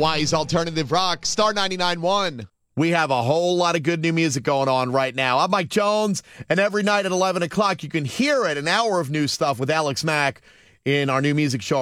Hawaii's Alternative Rock, Star 99.1. We have a whole lot of good new music going on right now. I'm Mike Jones, and every night at 11 o'clock, you can hear it, an hour of new stuff with Alex Mack in our new music show,